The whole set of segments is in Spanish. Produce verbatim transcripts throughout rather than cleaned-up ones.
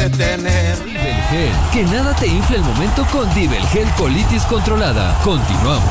detener. Dibelgel, que nada te infle el momento con Dibelgel Colitis Controlada. Continuamos.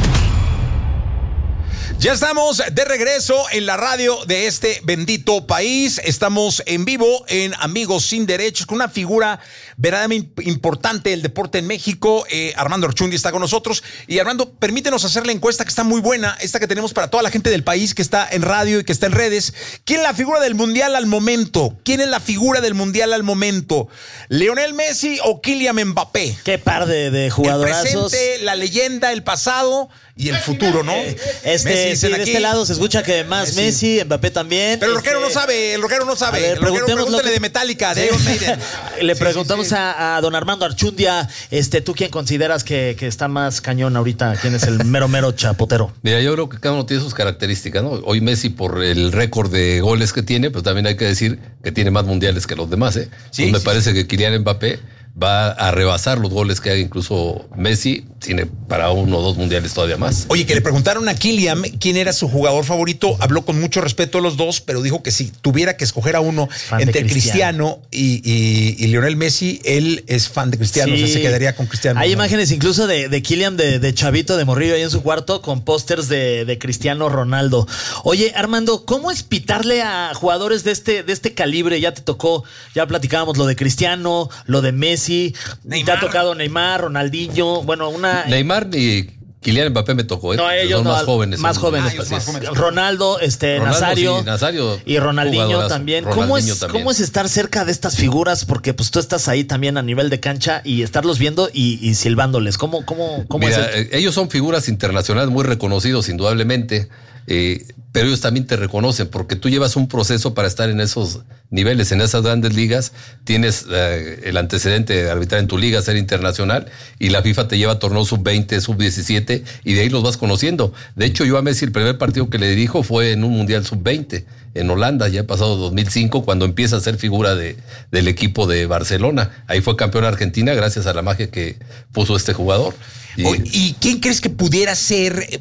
Ya estamos de regreso en la radio de este bendito país. Estamos en vivo en Amigos Sin Derechos con una figura verdaderamente importante del deporte en México. Eh, Armando Archundi está con nosotros. Y Armando, permítenos hacer la encuesta que está muy buena, esta que tenemos para toda la gente del país que está en radio y que está en redes. ¿Quién es la figura del Mundial al momento? ¿Quién es la figura del Mundial al momento? ¿Lionel Messi o Kylian Mbappé? Qué par de, de jugadorazos. El presente, la leyenda, el pasado y el futuro, ¿no? Este, sí, de aquí. Este lado se escucha que más Messi, Messi Mbappé también. Pero el este... rockero no sabe, el rockero no sabe. A ver, el rockero, pregúntale que... de Metallica, de Iron Maiden. Le sí, preguntamos sí, sí. A, a don Armando Archundia, este, ¿tú quién consideras que, que está más cañón ahorita? ¿Quién es el mero mero chapotero? Mira, yo creo que cada uno tiene sus características, ¿no? Hoy Messi, por el récord de goles que tiene, pues también hay que decir que tiene más mundiales que los demás, ¿eh? Sí, pues me sí, parece sí. que Kylian Mbappé va a rebasar los goles que haga incluso Messi, tiene para uno o dos mundiales todavía más. Oye, que le preguntaron a Kylian quién era su jugador favorito, habló con mucho respeto a los dos, pero dijo que si tuviera que escoger a uno entre Cristiano, Cristiano y, y, y Lionel Messi, él es fan de Cristiano, sí. o sea, se quedaría con Cristiano. Hay ¿no? imágenes incluso de, de Kylian de, de chavito, de morrillo ahí en su cuarto, con pósters de, de Cristiano Ronaldo. Oye, Armando, ¿cómo es pitarle a jugadores de este, de este calibre? Ya te tocó, ya platicábamos lo de Cristiano, lo de Messi, Neymar. Te ha tocado Neymar, Ronaldinho, bueno, una... Neymar y Kylian Mbappé me tocó, ¿eh? No, ellos son no, más jóvenes. Más son, jóvenes. ah, más jóvenes. Ronaldo, este, Ronaldo, Nazario, sí, Nazario. Y Ronaldinho también. Ronaldinho ¿Cómo es, también. ¿Cómo es estar cerca de estas figuras? Porque pues tú estás ahí también a nivel de cancha y estarlos viendo y, y silbándoles. ¿Cómo, cómo, cómo Mira, es esto? Ellos son figuras internacionales muy reconocidos, indudablemente. Eh, pero ellos también te reconocen porque tú llevas un proceso para estar en esos niveles, en esas grandes ligas. Tienes eh, el antecedente de arbitrar en tu liga, ser internacional, y la FIFA te lleva a torneos sub veinte, sub diecisiete, y de ahí los vas conociendo. De hecho, yo a Messi el primer partido que le dirijo fue en un mundial sub veinte en Holanda, ya ha pasado dos mil cinco, cuando empieza a ser figura de, del equipo de Barcelona. Ahí fue campeón Argentina gracias a la magia que puso este jugador. Y, ¿Y quién crees que pudiera ser, eh,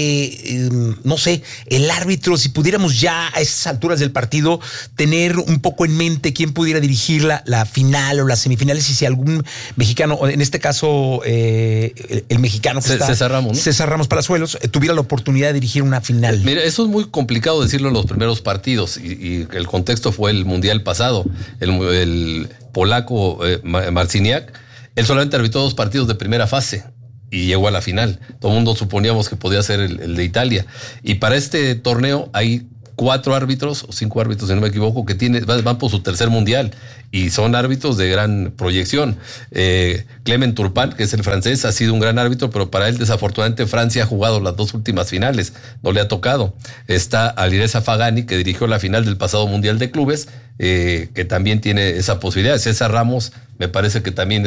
eh, no sé, el árbitro, si pudiéramos ya a esas alturas del partido tener un poco en mente quién pudiera dirigir la, la final o las semifinales, y si algún mexicano, en este caso eh, el, el mexicano que C- está, César Ramos, ¿no? César Ramos Palazuelos, eh, tuviera la oportunidad de dirigir una final? Mira, eso es muy complicado decirlo en los primeros partidos, y, y el contexto fue el mundial pasado. El, el polaco eh, Marciniak, él solamente arbitró dos partidos de primera fase y llegó a la final. Todo el mundo suponíamos que podía ser el, el de Italia. Y para este torneo hay cuatro árbitros, o cinco árbitros, si no me equivoco, que tiene, van por su tercer mundial. Y son árbitros de gran proyección. Eh, Clement Turpin, que es el francés, ha sido un gran árbitro, pero para él, desafortunadamente, Francia ha jugado las dos últimas finales. No le ha tocado. Está Alireza Fagani, que dirigió la final del pasado Mundial de Clubes, eh, que también tiene esa posibilidad. César Ramos, me parece que también